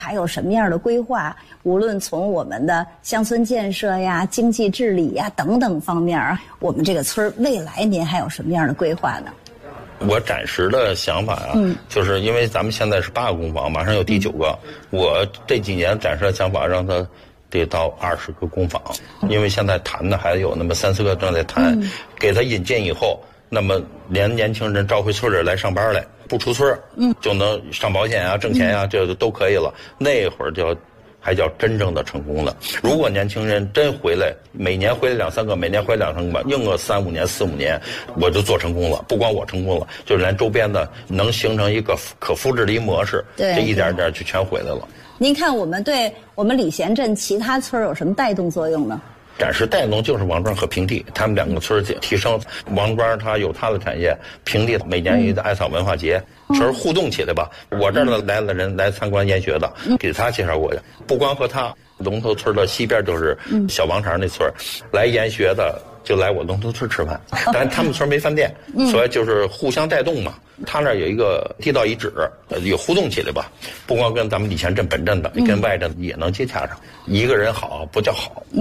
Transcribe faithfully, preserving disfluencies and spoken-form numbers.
还有什么样的规划？无论从我们的乡村建设呀、经济治理呀等等方面啊，我们这个村未来您还有什么样的规划呢？ 我暂时的想法啊，嗯、就是因为咱们现在是八个工坊，马上有第九个，嗯、我这几年暂时的想法让它得到二十个工坊，因为现在谈的还有那么三四个正在谈，嗯、给他引进以后，那么连年轻人招回村里来上班来，不出村，嗯，就能上保险啊、挣钱啊，这都可以了。那会儿就还叫真正的成功了。如果年轻人真回来，每年回来两三个，每年回来两三个，硬个三五年、四五年，我就做成功了。不光我成功了，就连周边的能形成一个可复制的一模式，这一点一点就全回来了。 您看，我们对我们礼贤镇其他村有什么带动作用呢？ 暂时带动就是王庄和平地，他们两个村提升。王庄它有它的产业，平地每年有一个艾草文化节，村互动起来吧。我这儿来的人来参观研学的，给他介绍过去。不光和他，龙头村的西边就是小王场那村，来研学的就来我龙头村吃饭，但他们村没饭店，所以就是互相带动嘛。他那儿有一个地道遗址，有互动起来吧。不光跟咱们礼贤镇本镇的，跟外镇也能接洽上。一个人好不叫好。